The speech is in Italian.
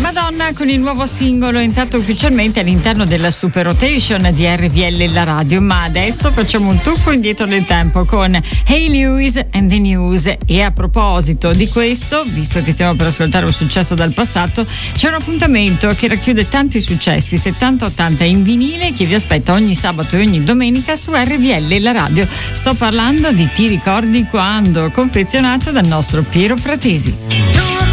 Madonna con il nuovo singolo entrato ufficialmente all'interno della Super Rotation di RVL La Radio, ma adesso facciamo un tuffo indietro nel tempo con Hey Lewis and the News. E a proposito di questo, visto che stiamo per ascoltare un successo dal passato, c'è un appuntamento che racchiude tanti successi 70-80 in vinile che vi aspetta ogni sabato e ogni domenica su RVL La Radio. Sto parlando di Ti ricordi quando, confezionato dal nostro Piero Pratesi.